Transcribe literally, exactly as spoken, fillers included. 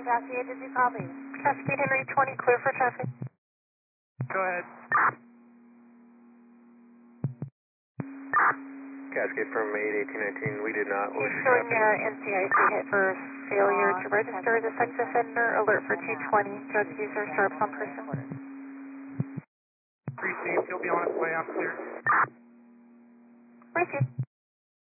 Cascade, did you copy? Cascade Henry twenty, clear for traffic. Go ahead. Cascade from eight eighteen nineteen, we did not. He's showing uh, N C I C hit for failure to register as a sex offender. Alert for two twenty. Drug user sharps on person. Received, he'll be on his way, I'm clear. Received.